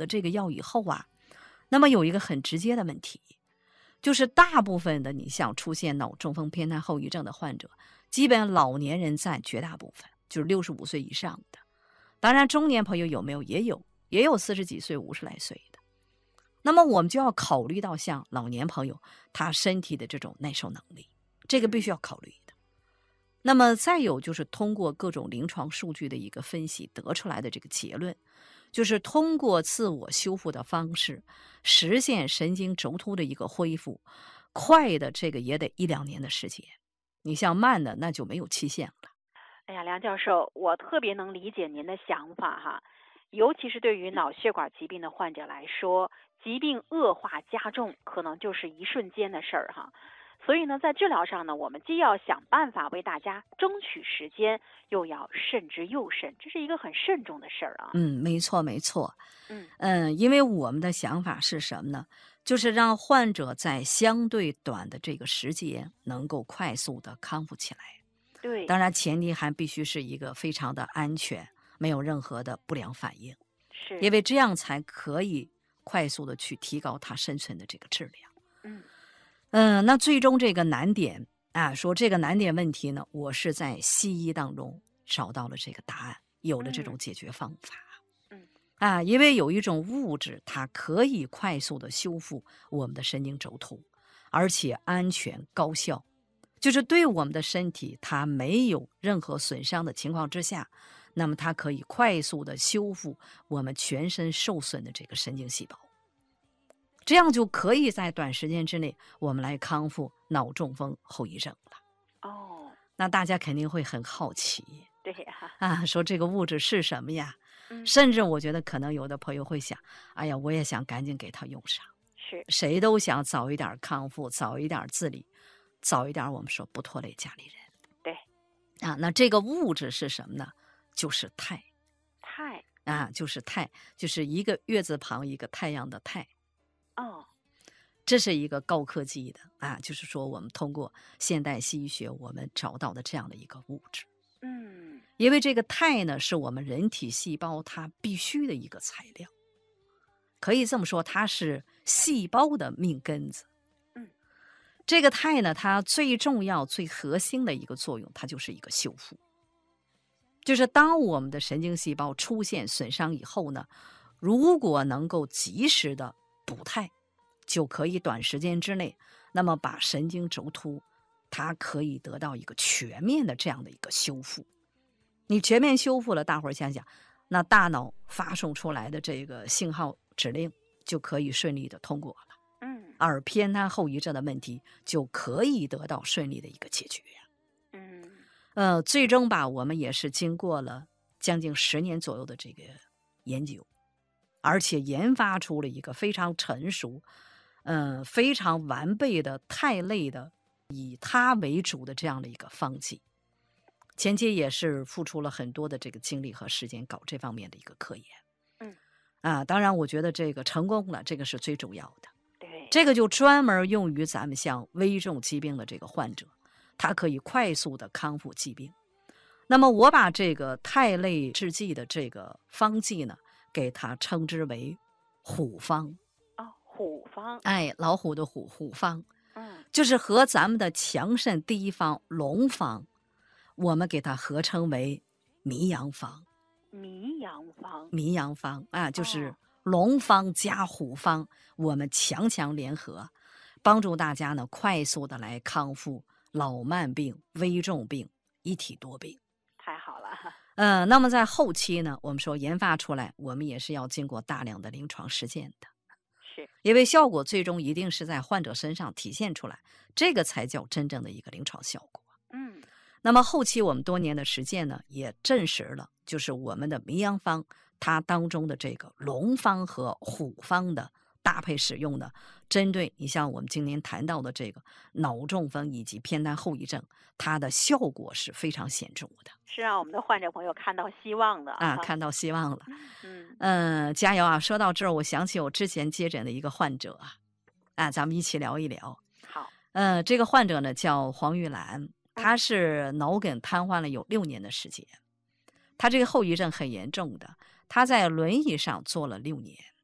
的这个药以后啊，那么有一个很直接的问题，就是大部分的你像出现脑中风偏瘫后遗症的患者，基本老年人占绝大部分，就是65岁以上的。当然中年朋友有没有？也有40几岁50来岁的。那么我们就要考虑到像老年朋友他身体的这种耐受能力，这个必须要考虑的。那么再有就是通过各种临床数据的一个分析得出来的这个结论，就是通过自我修复的方式实现神经轴突的一个恢复，快的这个也得1-2年的时间，你像慢的那就没有期限了。 哎呀，梁教授，我特别能理解您的想法哈，尤其是对于脑血管疾病的患者来说，疾病恶化加重可能就是一瞬间的事儿哈。所以呢，在治疗上呢，我们既要想办法为大家争取时间，又要慎之又慎，这是一个很慎重的事儿啊。 没错没错。 嗯因为我们的想法是什么呢？就是让患者在相对短的这个时间能够快速的康复起来。 对， 当然前提还必须是一个非常的安全，没有任何的不良反应， 是， 因为这样才可以快速的去提高他生存的这个质量。 嗯那最终这个难点啊，说这个难点问题呢，我是在西医当中找到了这个答案，有了这种嗯解决方法。 嗯因为有一种物质，它可以快速的修复我们的神经轴突，而且安全高效，就是对我们的身体它没有任何损伤的情况之下，那么它可以快速的修复我们全身受损的这个神经细胞，这样就可以在短时间之内我们来康复脑中风后遗症了。 哦， 那大家肯定会很好奇对呀， 说这个物质是什么呀？ 嗯甚至我觉得可能有的朋友会想，哎呀，我也想赶紧给他用上。 是， 谁都想早一点康复，早一点自理，早一点我们说不拖累家里人对， 那这个物质是什么呢？就是钛太， 就是钛，就是一个月字旁一个太阳的钛。 哦， 这是一个高科技的就是说我们通过现代西医学我们找到的这样的一个物质。 嗯因为这个钛呢是我们人体细胞它必须的一个材料，可以这么说它是细胞的命根子。 嗯这个钛呢它最重要最核心的一个作用，它就是一个修复。就是当我们的神经细胞出现损伤以后呢，如果能够及时的补钛，就可以短时间之内那么把神经轴突它可以得到一个全面的这样的一个修复。你全面修复了，大伙儿想想，那大脑发送出来的这个信号指令就可以顺利的通过了， 嗯而偏瘫后遗症的问题就可以得到顺利的一个解决。最终吧，我们也是经过了将近10年左右的这个研究，而且研发出了一个非常成熟，非常完备的肽类的以它为主的这样的一个方剂。前期也是付出了很多的这个精力和时间搞这方面的一个科研。当然我觉得这个成功了，这个是最主要的。 对， 这个就专门用于咱们像危重疾病的这个患者，他可以快速的康复疾病。那么我把这个肽类制剂的这个方剂呢，给它称之为虎方。 哦，虎方， 老虎的虎，虎方， 嗯就是和咱们的强肾第一方龙方，我们给它合称为迷阳方。 迷阳方， 迷阳方就是哦龙方加虎方，我们强强联合，帮助大家呢快速的来康复老慢病、危重病、一体多病。 太好了， 那么在后期呢，我们说研发出来，我们也是要经过大量的临床实践的， 是， 因为效果最终一定是在患者身上体现出来，这个才叫真正的一个临床效果。 嗯那么后期我们多年的实践呢，也证实了，就是我们的迷阳方它当中的这个龙方和虎方的搭配使用呢，针对你像我们今天谈到的这个脑中风以及偏瘫后遗症，它的效果是非常显著的是让我们的患者朋友看到希望的啊， 看到希望了。 加加油说到这儿，我想起我之前接诊的一个患者咱们一起聊一聊。 好， 这个患者呢叫黄玉兰，他是脑梗瘫痪了有6年的时间，他这个后遗症很严重的，他在轮椅上坐了6年，